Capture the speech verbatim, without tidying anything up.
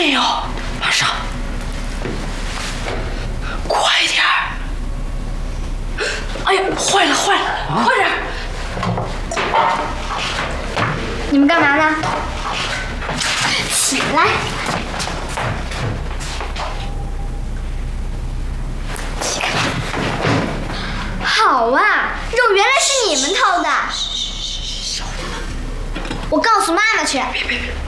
没有，马上，快点儿！哎呀，坏了坏了，啊、快点儿！ 你们干嘛呢？起来！好啊，肉原来是你们偷的！我告诉妈妈去。 别别别！